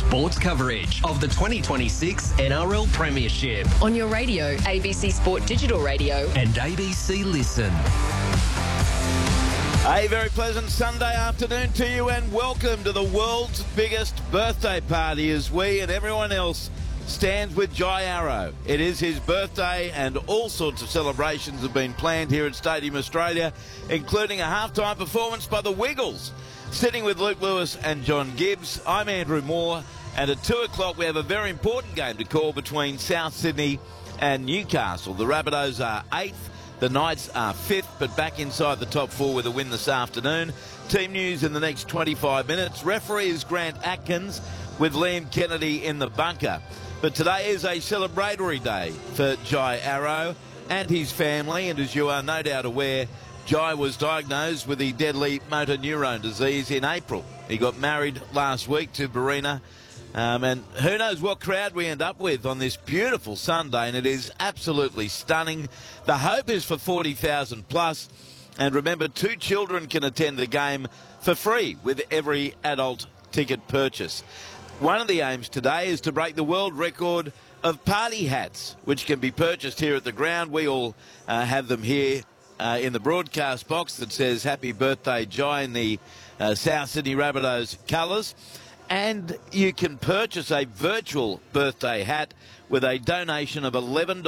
Sports coverage of the 2026 NRL Premiership on your radio, ABC Sport Digital Radio and ABC Listen. A very pleasant Sunday afternoon to you and welcome to the world's biggest birthday party as we and everyone else stands with Jai Arrow. It is his birthday and all sorts of celebrations have been planned here at Stadium Australia, including a halftime performance by the Wiggles. Sitting with Luke Lewis and John Gibbs, I'm Andrew Moore, and at 2 o'clock we have a very important game to call between South Sydney and Newcastle. The Rabbitohs are 8th. The Knights are 5th, but back inside the top 4 with a win this afternoon. Team news in the next 25 minutes. Referee is Grant Atkins with Liam Kennedy in the bunker. But today is a celebratory day for Jai Arrow and his family. And as you are no doubt aware, Jai was diagnosed with the deadly motor neurone disease in April. He got married last week to Barina. And who knows what crowd we end up with on this beautiful Sunday, and it is absolutely stunning. The hope is for 40,000 plus, and remember, 2 children can attend the game for free with every adult ticket purchase. One of the aims today is to break the world record of party hats, which can be purchased here at the ground. We all have them here in the broadcast box that says Happy Birthday Jai in the South Sydney Rabbitohs colours. And you can purchase a virtual birthday hat with a donation of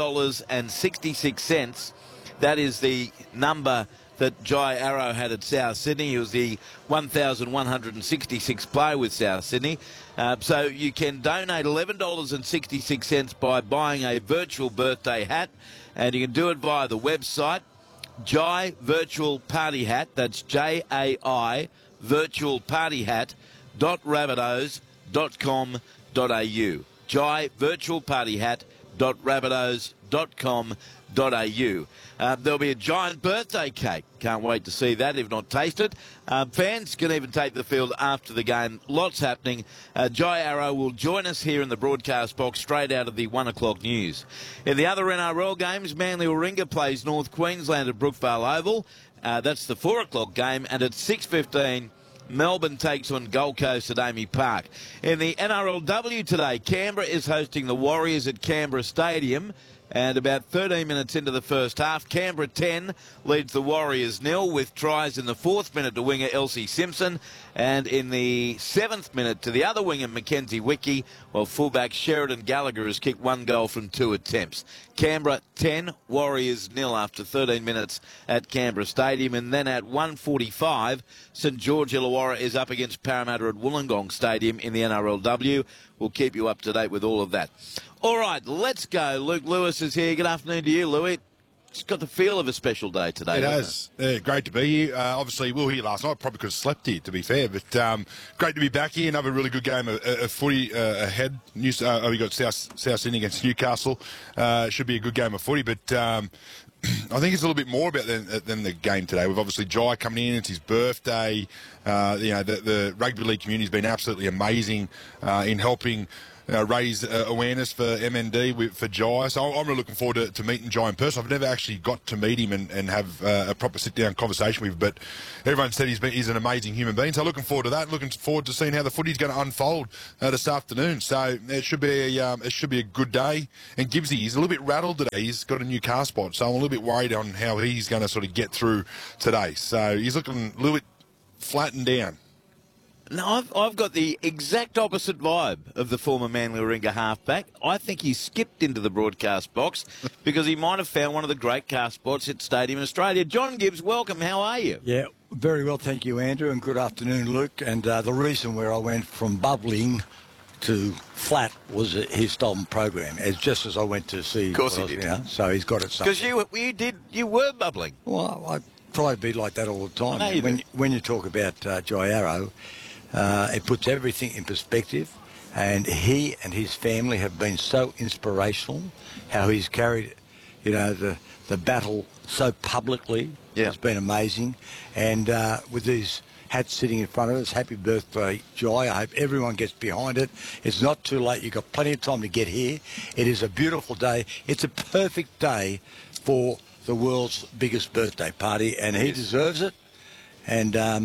$11.66. That is the number that Jai Arrow had at South Sydney. He was the 1,166th player with South Sydney. So you can donate $11.66 by buying a virtual birthday hat, and you can do it via the website, Jai Virtual Party Hat. That's Jai Virtual Party Hat. .rabbitohs.com.au. Jai Virtual Party Hat .rabbitohs.com.au. There'll be a giant birthday cake. Can't wait to see that, if not taste it. Fans can even take the field after the game. Lots happening. Jai Arrow will join us here in the broadcast box straight out of the 1 o'clock news. In the other NRL games, Manly Warringah plays North Queensland at Brookvale Oval. That's the 4 o'clock game, and at 6:15, Melbourne takes on Gold Coast at Amy Park. In the NRLW today, Canberra is hosting the Warriors at Canberra Stadium. And about 13 minutes into the first half, Canberra 10 leads the Warriors 0 with tries in the 4th minute to winger Elsie Simpson, and in the 7th minute to the other winger Mackenzie Wickie, while fullback Sheridan Gallagher has kicked 1 goal from 2 attempts. Canberra 10, Warriors 0 after 13 minutes at Canberra Stadium. And then at 1:45, St George Illawarra is up against Parramatta at Wollongong Stadium in the NRLW. We'll keep you up to date with all of that. All right, let's go. Luke Lewis is here. Good afternoon to you, Louis. It's got the feel of a special day today. It has. Great to be here. Obviously, we were here last night. Probably could have slept here, to be fair. But great to be back here. Another really good game of footy ahead. We got South Sydney against Newcastle. Should be a good game of footy. But I think it's a little bit more about than the game today. We've obviously Jai coming in. It's his birthday. The rugby league community has been absolutely amazing in helping raise awareness for MND for Jai. So I'm really looking forward to meeting Jai in person. I've never actually got to meet him and have a proper sit-down conversation with him, but everyone said he's an amazing human being. So looking forward to that. Looking forward to seeing how the footy's going to unfold this afternoon. So it should be a good day. And Gibbsy, he's a little bit rattled today. He's got a new car spot, so I'm a little bit worried on how he's going to sort of get through today. So he's looking a little bit flattened down. No, I've got the exact opposite vibe of the former Manly Warringah halfback. I think he skipped into the broadcast box because he might have found one of the great car spots at Stadium Australia. John Gibbs, welcome. How are you? Yeah, very well, thank you, Andrew, and good afternoon, Luke. And the reason where I went from bubbling to flat was his stolen program, just as I went to see. Of course he did. So he's got it. Because you were bubbling. Well, I try to be like that all the time. When you talk about Jai Arrow, it puts everything in perspective, and he and his family have been so inspirational. How he's carried, the battle so publicly. Yeah. It's been amazing, and with these hats sitting in front of us, happy birthday, Jai. I hope everyone gets behind it. It's not too late. You've got plenty of time to get here. It is a beautiful day. It's a perfect day for the world's biggest birthday party, and he deserves it. And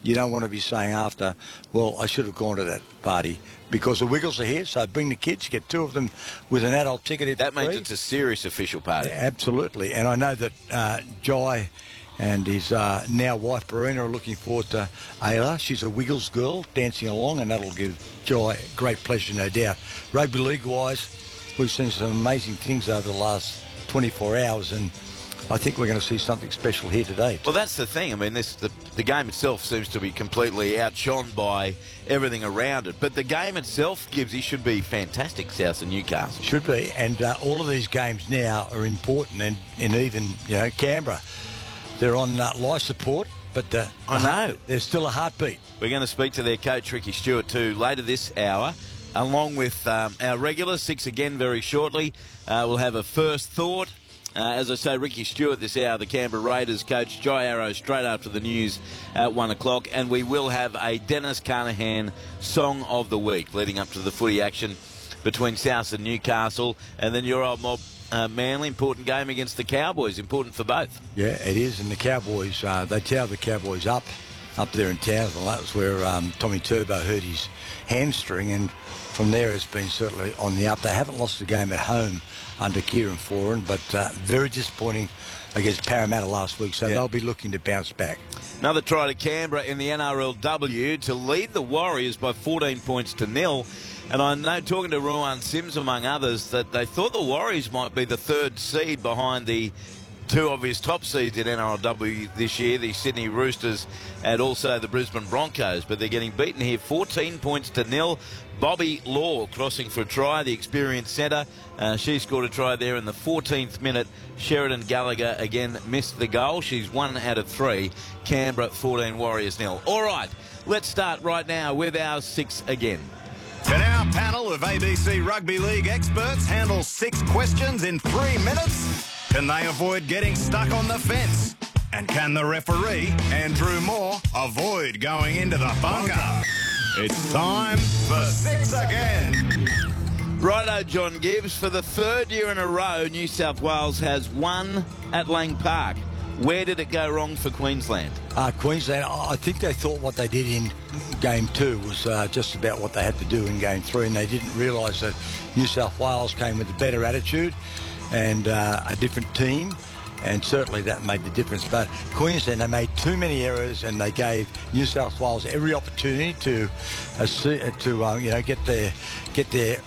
you don't want to be saying after, well, I should have gone to that party. Because the Wiggles are here, so bring the kids, get 2 of them with an adult ticket. That means it's a serious official party. Yeah, absolutely. And I know that Jai and his now wife, Barina, are looking forward to Ayla. She's a Wiggles girl dancing along, and that'll give Jai great pleasure, no doubt. Rugby league-wise, we've seen some amazing things over the last 24 hours, and I think we're going to see something special here today. Well, that's the thing. I mean, the game itself seems to be completely outshone by everything around it. But the game itself, Gibbsy, should be fantastic, South and Newcastle. Should be. And all of these games now are important. And even, Canberra, they're on life support. But I know. There's still a heartbeat. We're going to speak to their coach, Ricky Stewart, too, later this hour, along with our regular 6 again very shortly. We'll have a first thought. As I say, Ricky Stewart this hour, the Canberra Raiders coach, Jai Arrow straight after the news at 1 o'clock. And we will have a Dennis Carnahan Song of the Week leading up to the footy action between South and Newcastle. And then your old mob, Manly, important game against the Cowboys, important for both. Yeah, it is. And the Cowboys, they towed the Cowboys up there in Townsville. That was where Tommy Turbo hurt his hamstring. And from there, it's been certainly on the up. They haven't lost a game at home under Kieran Foran, but very disappointing against Parramatta last week, so they'll be looking to bounce back. Another try to Canberra in the NRLW to lead the Warriors by 14 points to 0. And I know, talking to Ruan Sims, among others, that they thought the Warriors might be the 3rd seed behind the 2 obvious top seeds in NRLW this year, the Sydney Roosters and also the Brisbane Broncos. But they're getting beaten here 14 points to 0. Bobby Law crossing for a try, the experienced centre. She scored a try there in the 14th minute. Sheridan Gallagher again missed the goal. She's 1 out of 3. Canberra 14, Warriors 0. All right, let's start right now with our 6 again. Can our panel of ABC Rugby League experts handle 6 questions in 3 minutes? Can they avoid getting stuck on the fence? And can the referee, Andrew Moore, avoid going into the bunker? It's time for 6 again. Righto, John Gibbs. For the 3rd year in a row, New South Wales has won at Lang Park. Where did it go wrong for Queensland? Queensland, I think they thought what they did in Game 2 was just about what they had to do in Game 3, and they didn't realise that New South Wales came with a better attitude and a different team, and certainly that made the difference. But Queensland, they made too many errors, and they gave New South Wales every opportunity to get their.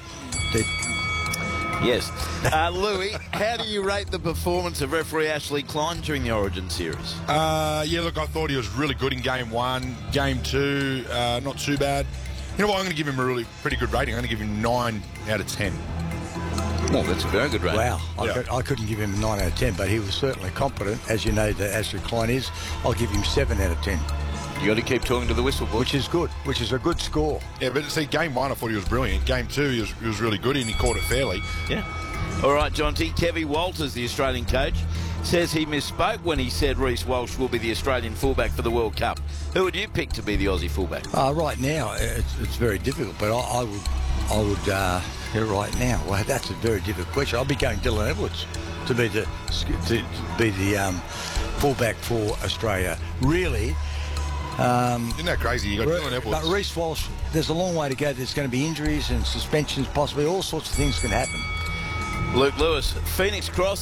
Yes. Louis, how do you rate the performance of referee Ashley Klein during the Origin series? Look, I thought he was really good in Game 1. Game 2, not too bad. You know what, I'm going to give him a really pretty good rating. I'm going to give him 9 out of 10. Well, that's a very good rating. Wow. I couldn't give him a 9 out of 10, but he was certainly competent, as you know that Ashley Klein is. I'll give him 7 out of 10. You got to keep talking to the whistle, boy. Which is good, which is a good score. Yeah, but see, Game 1 I thought he was brilliant. Game 2 he was really good and he caught it fairly. Yeah. All right, John T. Kevy Walters, the Australian coach, says he misspoke when he said Reece Walsh will be the Australian fullback for the World Cup. Who would you pick to be the Aussie fullback? Right now, it's very difficult, but I would right now. Well, that's a very difficult question. I'll be going Dylan Edwards to be the fullback for Australia. Really. Isn't that crazy? You got Dylan Edwards. But Reece Walsh, there's a long way to go. There's going to be injuries and suspensions, possibly all sorts of things can happen. Luke Lewis, Phoenix Cross